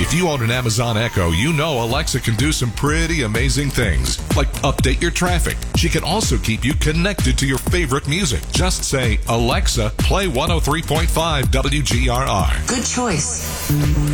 If you own an Amazon Echo, you know Alexa can do some pretty amazing things, like update your traffic. She can also keep you connected to your favorite music. Just say, Alexa, play 103.5 WGRR. Good choice.